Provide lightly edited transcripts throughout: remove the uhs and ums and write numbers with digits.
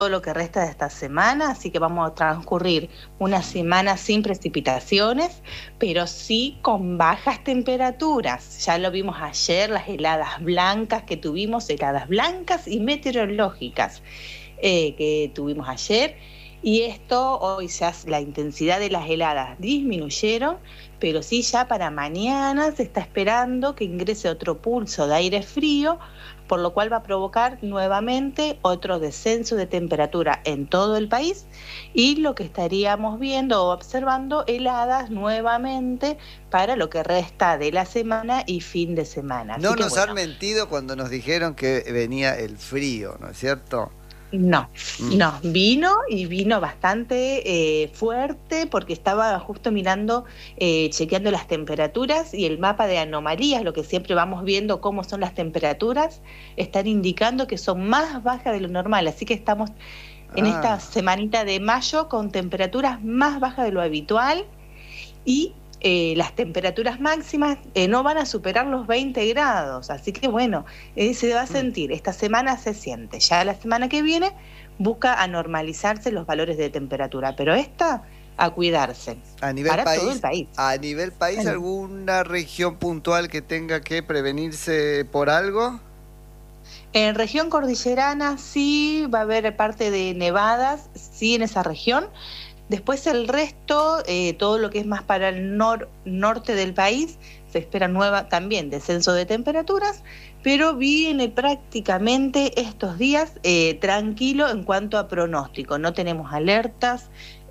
todo lo que resta de esta semana, así que vamos a transcurrir una semana sin precipitaciones, pero sí con bajas temperaturas. Ya lo vimos ayer, las heladas blancas que tuvimos, heladas blancas y meteorológicas que tuvimos ayer. Y esto, hoy ya la intensidad de las heladas disminuyeron, pero sí ya para mañana se está esperando que ingrese otro pulso de aire frío, por lo cual va a provocar nuevamente otro descenso de temperatura en todo el país y lo que estaríamos viendo o observando, heladas nuevamente para lo que resta de la semana y fin de semana. No nos han mentido cuando nos dijeron que venía el frío, ¿no es cierto? No, vino bastante fuerte porque estaba justo mirando, chequeando las temperaturas y el mapa de anomalías, lo que siempre vamos viendo cómo son las temperaturas, están indicando que son más bajas de lo normal, así que estamos en esta semanita de mayo con temperaturas más bajas de lo habitual y las temperaturas máximas no van a superar los 20 grados, así que bueno, se va a sentir, esta semana se siente, ya la semana que viene busca a normalizarse los valores de temperatura, pero esta a cuidarse a nivel para país, todo el país. A nivel país, ¿alguna región puntual que tenga que prevenirse por algo? En región cordillerana sí va a haber parte de nevadas, sí en esa región. Después el resto, todo lo que es más para el norte del país, se espera también descenso de temperaturas, pero viene prácticamente estos días tranquilo en cuanto a pronóstico. No tenemos alertas,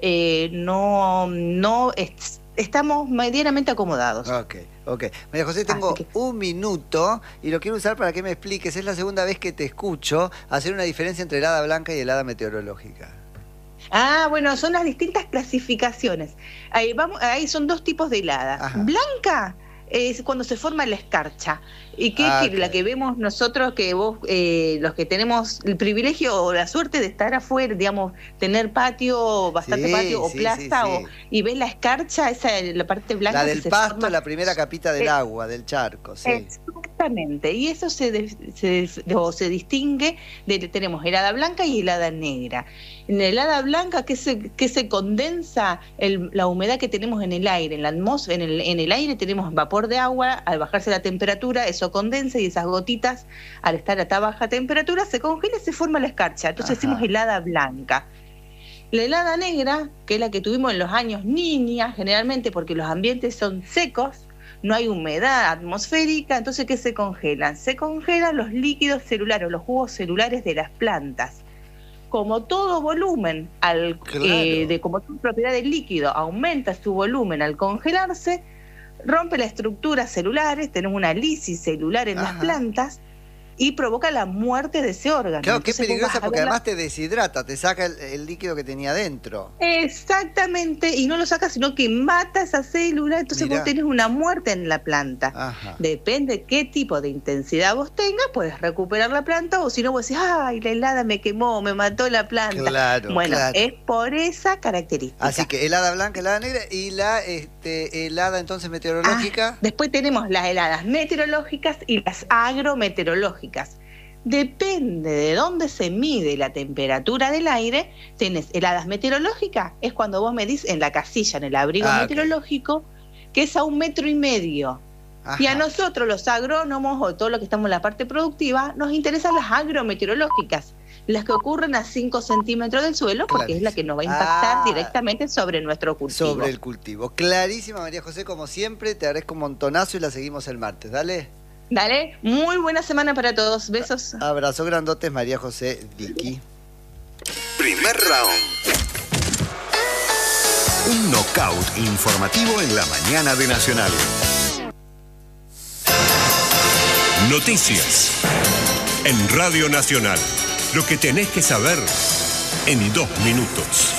estamos medianamente acomodados. Ok. María José, tengo un minuto y lo quiero usar para que me expliques, es la segunda vez que te escucho hacer una diferencia entre helada blanca y helada meteorológica. Bueno, son las distintas clasificaciones. Ahí son dos tipos de helada. Ajá. Blanca es cuando se forma la escarcha. Y la que vemos nosotros, que vos, los que tenemos el privilegio o la suerte de estar afuera, digamos, tener patio, bastante patio o plaza, y ves la escarcha, esa es la parte blanca. La del pasto, la primera capita del agua, del charco. Sí. Exactamente, y eso se distingue tenemos helada blanca y helada negra. En la helada blanca, ¿qué se condensa? La humedad que tenemos en el aire, en la atmósfera, en el aire tenemos vapor de agua, al bajarse la temperatura, eso condensa y esas gotitas, al estar a tan baja temperatura, se congela y se forma la escarcha. Entonces decimos helada blanca. La helada negra, que es la que tuvimos en los años niñas, generalmente porque los ambientes son secos, no hay humedad atmosférica, entonces ¿qué se congelan? Se congelan los líquidos celulares, los jugos celulares de las plantas. Como todo volumen, como toda propiedad del líquido, aumenta su volumen al congelarse, rompe la estructura celulares, tenemos una lisis celular en las plantas y provoca la muerte de ese órgano. Claro, qué peligrosa porque además te deshidrata, te saca el líquido que tenía dentro. Exactamente, y no lo saca, sino que mata esa célula, entonces vos tenés una muerte en la planta. Ajá. Depende qué tipo de intensidad vos tengas, puedes recuperar la planta, o si no vos decís, ¡ay, la helada me quemó, me mató la planta! Claro, es por esa característica. Así que helada blanca, helada negra, y la helada entonces meteorológica. Después tenemos las heladas meteorológicas y las agrometeorológicas. Depende de dónde se mide la temperatura del aire, tenés heladas meteorológicas, es cuando vos medís en la casilla, en el abrigo meteorológico, que es a 1,5 metros. Ajá. Y a nosotros, los agrónomos o todos los que estamos en la parte productiva, nos interesan las agrometeorológicas, las que ocurren a 5 centímetros del suelo, porque es la que nos va a impactar directamente sobre nuestro cultivo. Sobre el cultivo. Clarísima, María José, como siempre, te agradezco un montonazo y la seguimos el martes. Dale, muy buena semana para todos. Besos. Abrazo grandotes, María José Vicky. Primer round. Un knockout informativo en la mañana de Nacional. Noticias. En Radio Nacional. Lo que tenés que saber en 2 minutos.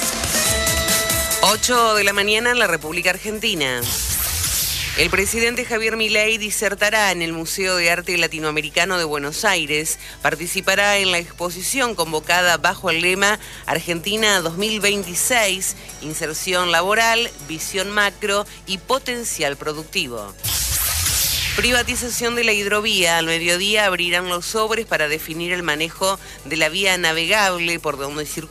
8 de la mañana en la República Argentina. El presidente Javier Milei disertará en el Museo de Arte Latinoamericano de Buenos Aires. Participará en la exposición convocada bajo el lema Argentina 2026, inserción laboral, visión macro y potencial productivo. Privatización de la hidrovía. Al mediodía abrirán los sobres para definir el manejo de la vía navegable por donde circula